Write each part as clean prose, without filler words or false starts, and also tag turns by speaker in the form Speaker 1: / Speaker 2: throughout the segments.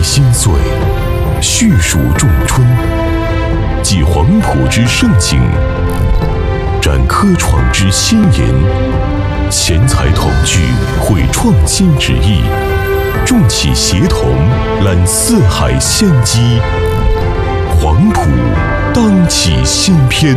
Speaker 1: 心碎，叙述仲春，记黄埔之盛景，展科创之新颖，贤才统聚，绘创新之意，重启协同，揽四海先机，黄埔当启新篇。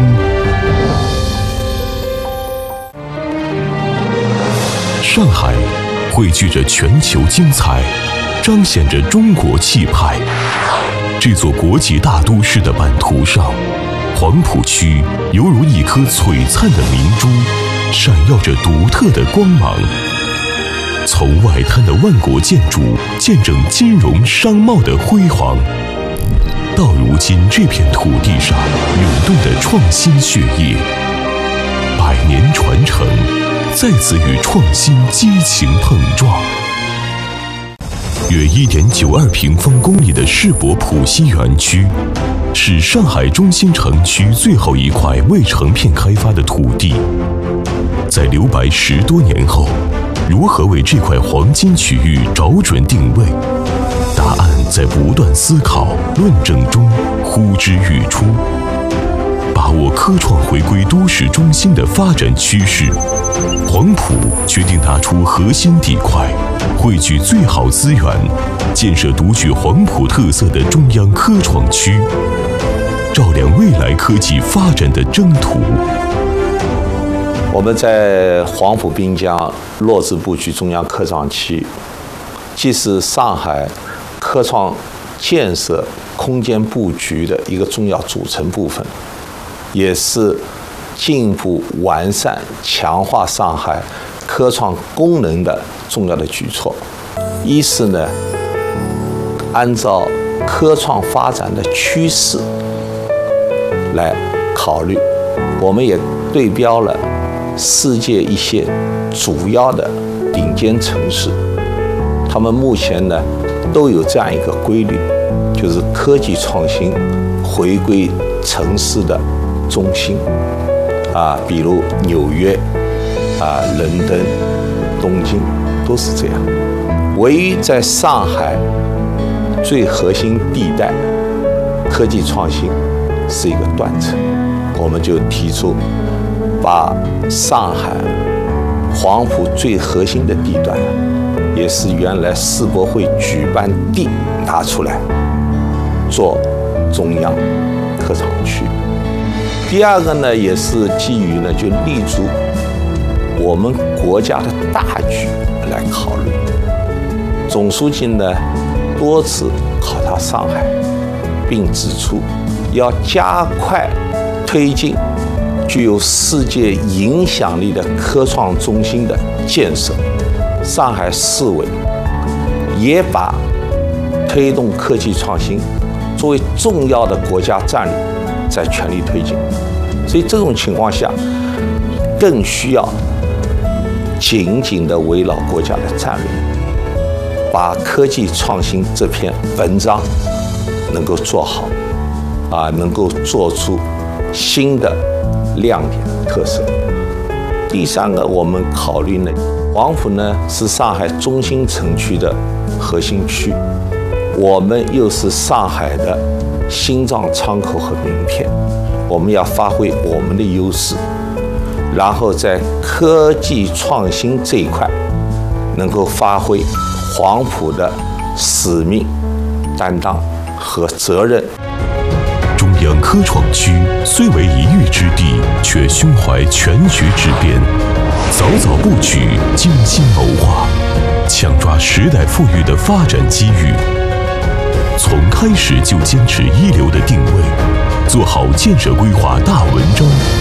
Speaker 1: 上海汇聚着全球精彩，彰显着中国气派。这座国际大都市的版图上，黄埔区犹如一颗璀璨的明珠，闪耀着独特的光芒。从外滩的万国建筑见证金融商贸的辉煌，到如今这片土地上涌动的创新血液，百年传承再次与创新激情碰撞。约1.92平方公里的世博浦西园区，是上海中心城区最后一块未成片开发的土地。在留白10多年后，如何为这块黄金区域找准定位？答案在不断思考、论证中呼之欲出。把握科创回归都市中心的发展趋势，黄埔决定拿出核心地块，汇聚最好资源，建设独具黄埔特色的中央科创区，照亮未来科技发展的征途。
Speaker 2: 我们在黄埔滨江落子布局中央科创区，既是上海科创建设空间布局的一个重要组成部分，也是进一步完善、强化上海科创功能的重要的举措。一是呢，按照科创发展的趋势来考虑，我们也对标了世界一些主要的顶尖城市，他们目前呢都有这样一个规律，就是科技创新回归城市的中心比如纽约伦敦、东京都是这样。唯一在上海最核心地带科技创新是一个断层，我们就提出把上海黄埔最核心的地段，也是原来世博会举办地拿出来做中央科创区。第二个呢，也是基于呢，就立足我们国家的大局来考虑。总书记呢多次考察上海，并指出要加快推进具有世界影响力的科创中心的建设。上海市委也把推动科技创新作为重要的国家战略在全力推进。所以这种情况下，更需要紧紧地围绕国家的战略，把科技创新这篇文章能够做好能够做出新的亮点特色。第三个，我们考虑呢，黄埔呢是上海中心城区的核心区，我们又是上海的心脏窗口和名片，我们要发挥我们的优势，然后在科技创新这一块能够发挥黄埔的使命、担当和责任。
Speaker 1: 中央科创区虽为一隅之地，却胸怀全局之变，早早布局，精心谋划，抢抓时代赋予的发展机遇。从开始就坚持一流的定位，做好建设规划大文章，